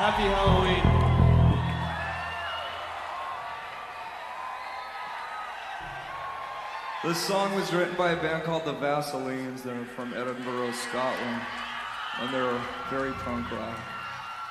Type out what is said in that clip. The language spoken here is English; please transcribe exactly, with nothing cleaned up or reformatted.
Happy Halloween. This song was written by a band called the Vaselines. They're from Edinburgh, Scotland, and they're very punk rock.